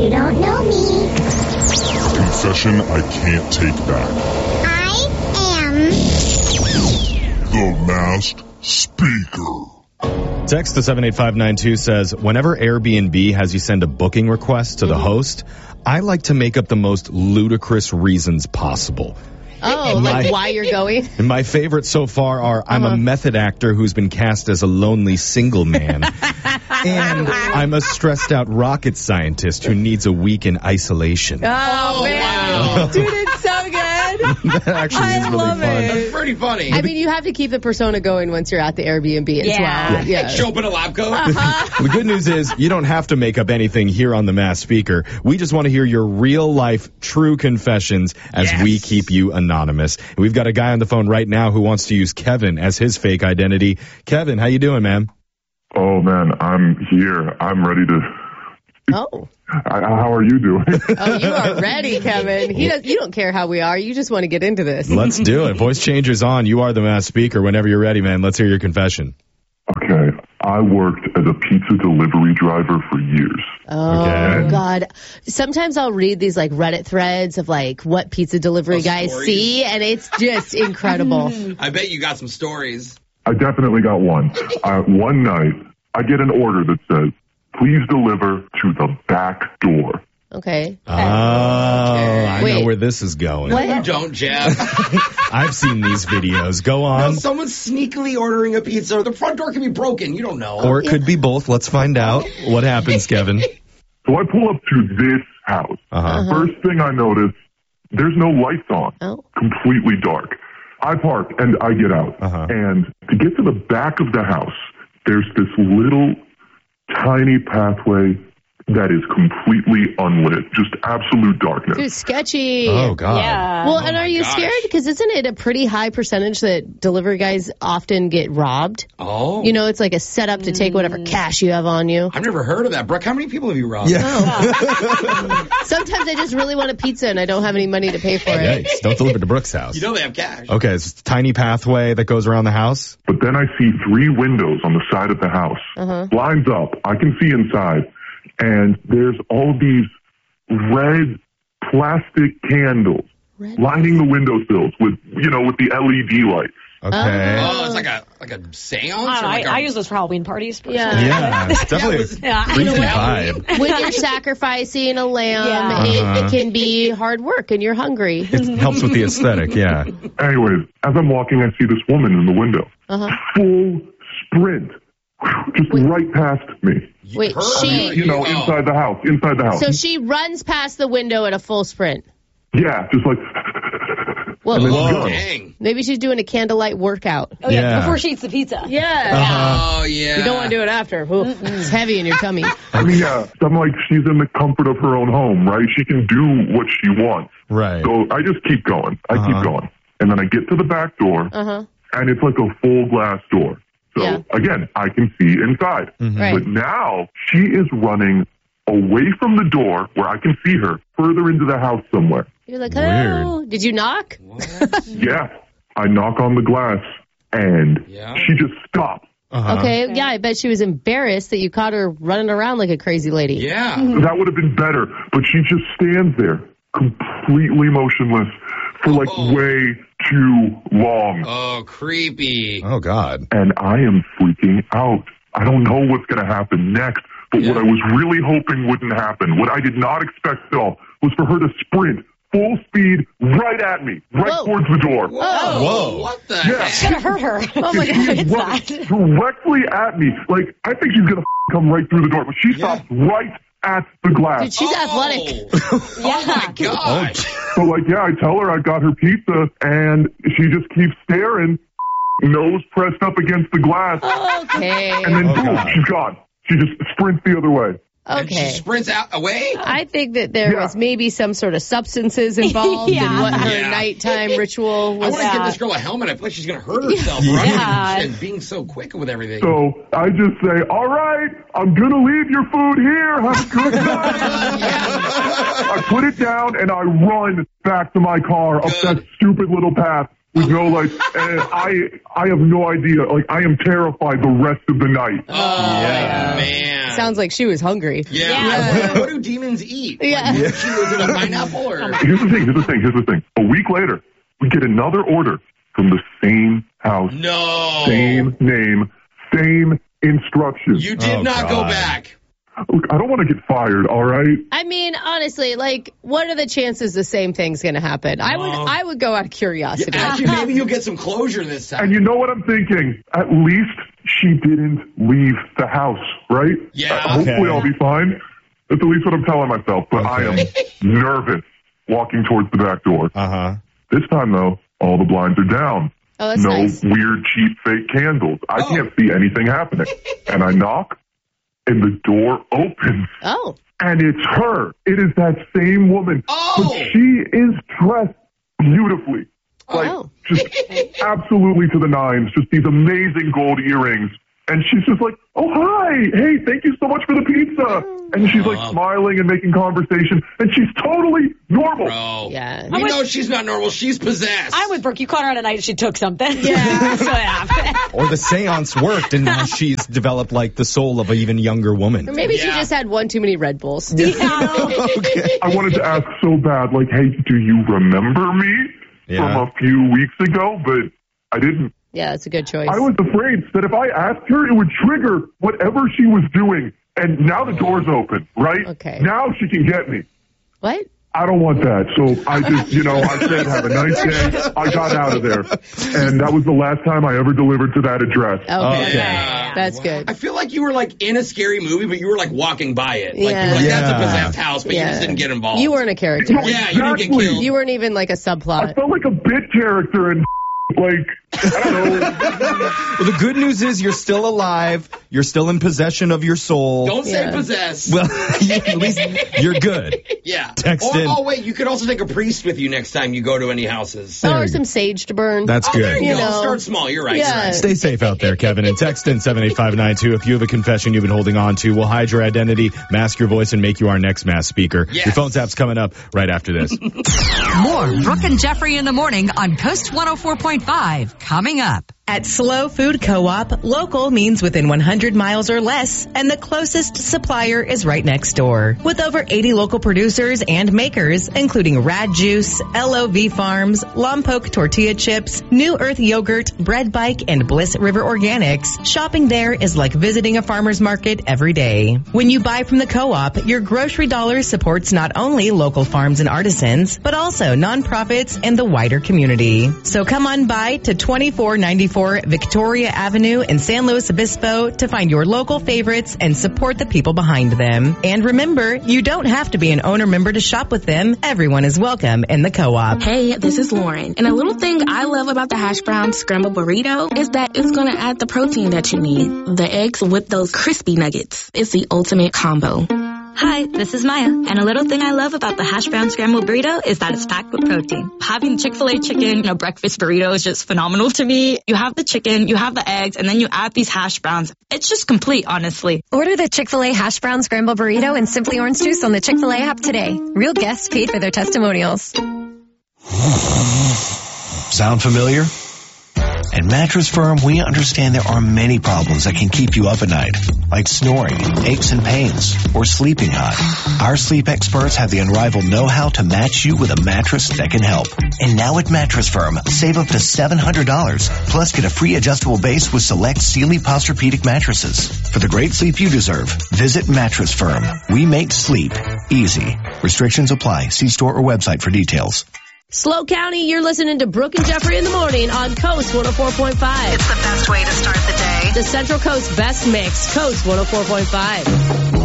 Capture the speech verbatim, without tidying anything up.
You don't know me. Confession I can't take back. I am The Masked Speaker. Text to seven eight five nine two says, whenever Airbnb has you send a booking request to the Mm-hmm. host, I like to make up the most ludicrous reasons possible. Oh, My- like why you're going? And my favorites so far are I'm Uh-huh. a method actor who's been cast as a lonely single man. And I'm a stressed out rocket scientist who needs a week in isolation. Oh, man. wow. Dude, it's so good. That actually I is really love fun. it. That's pretty funny. I mean, you have to keep the persona going once you're at the Airbnb as Yeah. well. Yeah. Show up in a lab coat. The good news is you don't have to make up anything here on the Masked Speaker. We just want to hear your real life, true confessions as Yes. we keep you anonymous. And we've got a guy on the phone right now who wants to use Kevin as his fake identity. Kevin, how you doing, man? Oh, man, I'm here. I'm ready to... Oh. I, how are you doing? Oh, you are ready, Kevin. He does, you don't care how we are. You just want to get into this. Let's do it. Voice changer's on. You are the Masked Speaker. Whenever you're ready, man, let's hear your confession. Okay, I worked as a pizza delivery driver for years. Oh, Okay. God. Sometimes I'll read these, like, Reddit threads of, like, what pizza delivery Oh, guys stories. see, and it's just incredible. I bet you got some stories. I definitely got one. Uh, one night, I get an order that says, please deliver to the back door. Okay. Oh, I know Wait. where this is going. What? You don't, Jeff. I've seen these videos. Go No, on. someone's sneakily ordering a pizza. The front door can be broken. You don't know. Or it could be both. Let's find out. What happens, Kevin? So I pull up to this house. Uh-huh. First thing I notice, there's no lights on. Oh. Completely dark. I park and I get out. Uh-huh. And to get to the back of the house, there's this little tiny pathway that is completely unlit. Just absolute darkness. Dude, sketchy. Oh, God. Yeah. Well, Oh and my are you gosh. scared? Because isn't it a pretty high percentage that delivery guys often get robbed? Oh. You know, it's like a setup to take whatever cash you have on you. I've never heard of that. Brooke, how many people have you robbed? Yeah. Sometimes I just really want a pizza and I don't have any money to pay for it. Yikes. Don't deliver to Brooke's house. You know they have cash. Okay, it's a tiny pathway that goes around the house. But then I see three windows on the side of the house. Uh-huh. Blinds up. I can see inside. And there's all these red plastic candles Red- lining the windowsills with, you know, with the L E D lights. Okay. Oh, it's like a like a seance? I, or don't know, like I, a- I use those for Halloween parties. personally. Yeah. Yeah, it's definitely a Yeah. creepy You know what? vibe. When you're sacrificing a lamb, Yeah. it, Uh-huh. it can be hard work and you're hungry. It helps with the aesthetic, yeah. Anyways, as I'm walking, I see this woman in the window. Uh-huh. Full sprint. Just right past me. Wait, Her? she- You know, Oh. inside the house. Inside the house. So she runs past the window at a full sprint. Yeah, just like... Whoa. And then Whoa, she's gone. dang. Maybe she's doing a candlelight workout. Oh, yeah, Yeah. before she eats the pizza. Yeah. Oh, yeah. You don't want to do it after. Ooh, it's heavy in your tummy. I mean, yeah, I'm like, she's in the comfort of her own home, right? She can do what she wants. Right. So I just keep going. I Uh-huh. keep going. And then I get to the back door, Uh-huh. and it's like a full glass door. So, Yeah. again, I can see inside. Right. But now she is running away from the door where I can see her further into the house somewhere. You're like, hello. Did you knock? Yeah. I knock on the glass, and Yeah. she just stops. Uh-huh. Okay. Yeah, I bet she was embarrassed that you caught her running around like a crazy lady. Yeah. That would have been better, but she just stands there, completely motionless, for like Oh. way too long. Oh, creepy. Oh, God. And I am freaking out. I don't know what's going to happen next, but what Yeah. I was really hoping wouldn't happen, what I did not expect at all, was for her to sprint full speed right at me, right Whoa. towards the door. Whoa. Whoa. What the Yeah. It's heck? gonna hurt her. Oh my She God. is running directly at me. Like, I think she's going to come right through the door, but she Yeah. stops right at the glass. Dude, she's Oh. athletic. Oh, my God. So, like, yeah, I tell her I got her pizza, and she just keeps staring, nose pressed up against the glass, Okay. and then Oh, boom, God. she's gone. She just sprints the other way. And she Okay. sprints out away? I think that there Yeah. was maybe some sort of substances involved Yeah. in what her Yeah. nighttime ritual I was. want to give Yeah. this girl a helmet. I feel like she's going to hurt herself, right? Yeah. And being so quick with everything. So I just say, all right, I'm going to leave your food here. Have a good night. I put it down, and I run back to my car up Good. that stupid little path with no lights, and I I have no idea. Like, I am terrified the rest of the night. Oh, yeah. man. Sounds like she was hungry. Yeah. Yeah. What, what do demons eat? Yeah. Like, she was in a pineapple or? Here's the thing. Here's the thing. Here's the thing. A week later, we get another order from the same house, No. same name, same instructions. You did Oh, not go God. back. Look, I don't want to get fired. All right. I mean, honestly, like, what are the chances the same thing's going to happen? I would, Oh. I would go out of curiosity. Actually, maybe you'll get some closure this time. And you know what I'm thinking? At least she didn't leave the house, right? Yeah. Uh, hopefully Okay. I'll be fine. That's at least what I'm telling myself. But I am Okay. nervous walking towards the back door. Uh huh. This time, though, all the blinds are down. Oh, that's no nice. weird, cheap, fake candles. I Oh. can't see anything happening. And I knock, and the door opens. Oh, And it's her. It is that same woman. Oh. But she is dressed beautifully. Like, Oh. just absolutely to the nines. Just these amazing gold earrings. And she's just like, oh, hi. Hey, thank you so much for the pizza. And she's like Oh. smiling and making conversation. And she's totally normal. Bro. yeah. We know she's not normal. She's possessed. I'm with Brooke. You caught her on a night and she took something. Yeah. That's what happened. Or the seance worked, and now she's developed like the soul of an even younger Or woman. maybe she Yeah. just had one too many Red Bulls. Yeah. I wanted to ask so bad, like, hey, do you remember me Yeah. from a few weeks ago? But I didn't. Yeah, that's a good choice. I was afraid that if I asked her, it would trigger whatever she was doing. And now the door's open, right? Okay. Now she can get me. What? I don't want that. So I just, you know, I said, have a nice day. I got out of there. And that was the last time I ever delivered to that address. Okay. Okay. Yeah. That's good. I feel like you were like in a scary movie, but you were like walking by it. Like, Yeah. you were like, that's a Yeah. possessed house, but you just didn't get involved. You weren't a character. No, Yeah, you didn't get exactly. killed. You weren't even like a I subplot. felt like a bit character and like, I don't know. Well, the good news is you're still alive. You're still in possession of your soul. Don't say Yeah. possessed. Well, you, at least you're good. yeah. text or, in. Oh, wait, you could also take a priest with you next time you go to any houses. Or some sage to burn. That's Oh, there good. you, You go. know. Start small. You're right. Yeah. You're right. Stay safe out there, Kevin, and text in seven eight five nine two if you have a confession you've been holding on to. We'll hide your identity, mask your voice, and make you our next mass speaker. Yes. Your phone tap's coming up right after this. More Brooke and Jeffrey in the morning on Coast one oh four point five. Coming up. At Slow Food Co-op, local means within one hundred miles or less, and the closest supplier is right next door. With over eighty local producers and makers, including Rad Juice, L O V Farms, Lompoc Tortilla Chips, New Earth Yogurt, Bread Bike, and Bliss River Organics, shopping there is like visiting a farmer's market every day. When you buy from the co-op, your grocery dollar supports not only local farms and artisans, but also nonprofits and the wider community. So come on by to twenty-four ninety-four Victoria Avenue in San Luis Obispo to find your local favorites and support the people behind them. And remember, you don't have to be an owner member to shop with them. Everyone is welcome in the co-op. Hey, this is Lauren. And a little thing I love about the hash brown scrambled burrito is that it's going to add the protein that you need. The eggs with those crispy nuggets. It's the ultimate combo. Hi, this is Maya, and a little thing I love about the hash brown scrambled burrito is that it's packed with protein. Having Chick-fil-A chicken in a breakfast burrito is just phenomenal to me. You have the chicken, you have the eggs, and then you add these hash browns. It's just complete, honestly. Order the Chick-fil-A hash brown scrambled burrito and Simply Orange Juice on the Chick-fil-A app today. Real guests paid for their testimonials. Sound familiar? At Mattress Firm, we understand there are many problems that can keep you up at night, like snoring, aches and pains, or sleeping hot. Our sleep experts have the unrivaled know-how to match you with a mattress that can help. And now at Mattress Firm, save up to seven hundred dollars, plus get a free adjustable base with select Sealy Posturepedic mattresses. For the great sleep you deserve, visit Mattress Firm. We make sleep easy. Restrictions apply. See store or website for details. Slow County, you're listening to Brooke and Jeffrey in the morning on Coast one oh four point five. It's the best way to start the day. The Central Coast Best Mix, Coast one oh four point five.